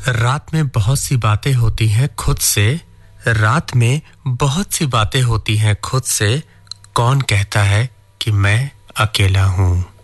रात में बहुत सी बातें होती हैं खुद से रात में बहुत सी बातें होती हैं खुद से कौन कहता है कि मैं अकेला हूँ